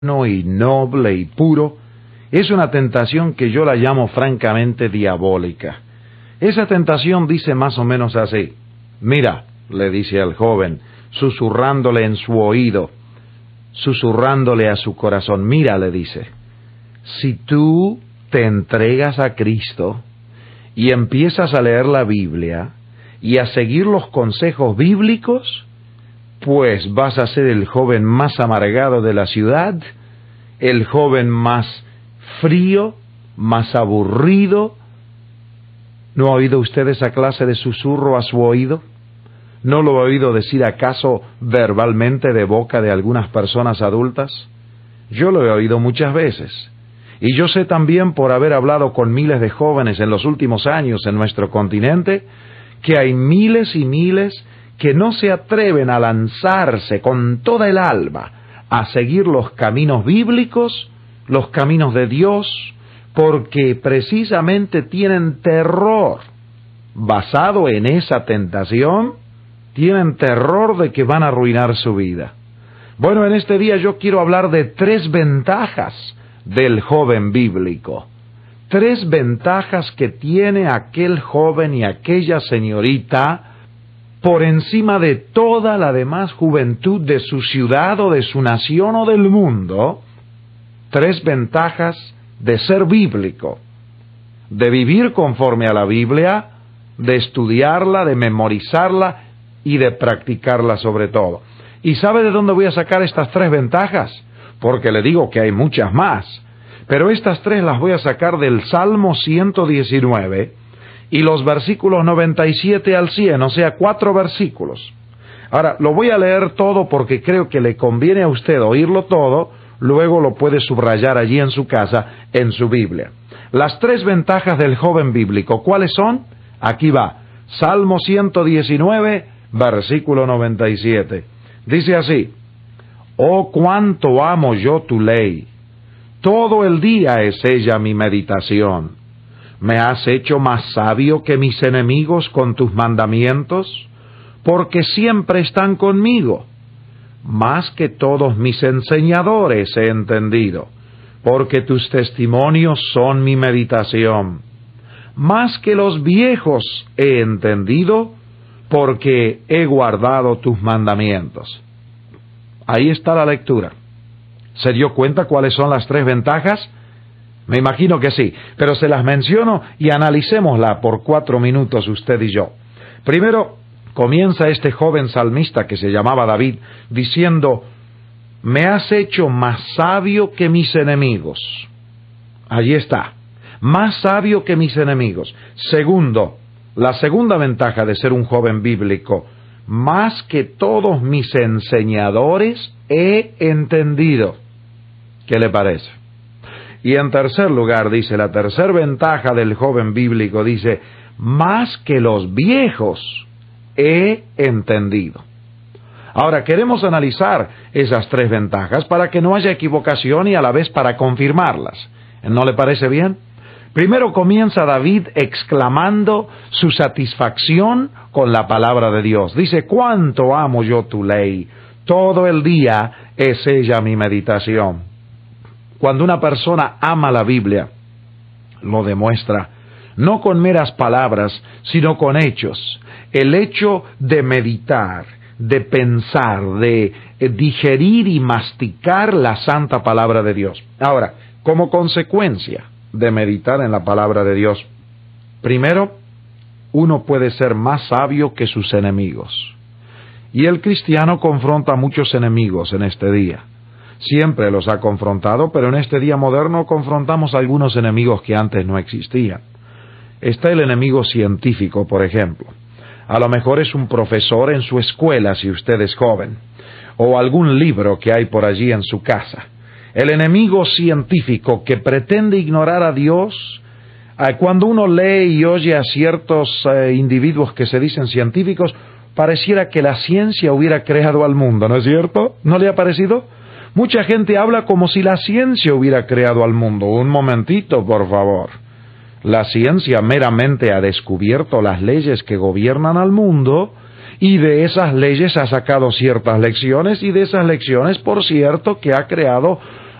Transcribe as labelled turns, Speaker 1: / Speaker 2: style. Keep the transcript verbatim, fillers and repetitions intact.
Speaker 1: y noble y puro, es una tentación que yo la llamo francamente diabólica. Esa tentación dice más o menos así: mira, le dice al joven, susurrándole en su oído, susurrándole a su corazón, mira, le dice, si tú te entregas a Cristo y empiezas a leer la Biblia y a seguir los consejos bíblicos, pues vas a ser el joven más amargado de la ciudad, el joven más frío, más aburrido. ¿No ha oído usted esa clase de susurro a su oído? ¿No lo ha oído decir acaso verbalmente de boca de algunas personas adultas? Yo lo he oído muchas veces. Y yo sé también, por haber hablado con miles de jóvenes en los últimos años en nuestro continente, que hay miles y miles que no se atreven a lanzarse con toda el alma a seguir los caminos bíblicos, los caminos de Dios, porque precisamente tienen terror. Basado en esa tentación, tienen terror de que van a arruinar su vida. Bueno, en este día yo quiero hablar de tres ventajas del joven bíblico. Tres ventajas que tiene aquel joven y aquella señorita por encima de toda la demás juventud de su ciudad o de su nación o del mundo. Tres ventajas de ser bíblico, de vivir conforme a la Biblia, de estudiarla, de memorizarla y de practicarla sobre todo. ¿Y sabe de dónde voy a sacar estas tres ventajas? Porque le digo que hay muchas más, pero estas tres las voy a sacar del Salmo ciento diecinueve y los versículos noventa y siete al cien, o sea, cuatro versículos. Ahora, lo voy a leer todo porque creo que le conviene a usted oírlo todo, luego lo puede subrayar allí en su casa, en su Biblia. Las tres ventajas del joven bíblico, ¿cuáles son? Aquí va, Salmo ciento diecinueve, versículo noventa y siete. Dice así: oh, cuánto amo yo tu ley, todo el día es ella mi meditación. Me has hecho más sabio que mis enemigos con tus mandamientos, porque siempre están conmigo. Más que todos mis enseñadores he entendido, porque tus testimonios son mi meditación. Más que los viejos he entendido, porque he guardado tus mandamientos. Ahí está la lectura. ¿Se dio cuenta cuáles son las tres ventajas? Me imagino que sí, pero se las menciono y analicémosla por cuatro minutos usted y yo. Primero, comienza este joven salmista que se llamaba David diciendo: me has hecho más sabio que mis enemigos. Allí está, más sabio que mis enemigos. Segundo, la segunda ventaja de ser un joven bíblico: más que todos mis enseñadores he entendido. ¿Qué le parece? Y en tercer lugar, dice, la tercera ventaja del joven bíblico, dice, más que los viejos he entendido. Ahora, queremos analizar esas tres ventajas para que no haya equivocación y a la vez para confirmarlas. ¿No le parece bien? Primero comienza David exclamando su satisfacción con la palabra de Dios. Dice, cuánto amo yo tu ley, todo el día es ella mi meditación. Cuando una persona ama la Biblia, lo demuestra, no con meras palabras, sino con hechos. El hecho de meditar, de pensar, de digerir y masticar la santa palabra de Dios. Ahora, como consecuencia de meditar en la palabra de Dios, primero, uno puede ser más sabio que sus enemigos. Y el cristiano confronta a muchos enemigos en este día. Siempre los ha confrontado, pero en este día moderno confrontamos a algunos enemigos que antes no existían. Está el enemigo científico, por ejemplo. A lo mejor es un profesor en su escuela si usted es joven, o algún libro que hay por allí en su casa. El enemigo científico que pretende ignorar a Dios. Cuando uno lee y oye a ciertos eh, individuos que se dicen científicos, pareciera que la ciencia hubiera creado al mundo, ¿no es cierto? ¿No le ha parecido? Mucha gente habla como si la ciencia hubiera creado al mundo. Un momentito, por favor. La ciencia meramente ha descubierto las leyes que gobiernan al mundo y de esas leyes ha sacado ciertas lecciones y de esas lecciones, por cierto, que ha creado